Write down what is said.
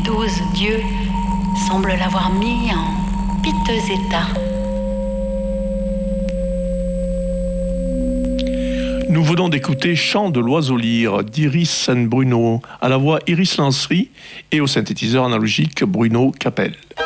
doses, Dieu semble l'avoir mis en piteux état. Nous venons d'écouter Chant de l'oiseau lyre d'Iris San Bruno, à la voix Iris Lancery et au synthétiseur analogique Bruno Capel.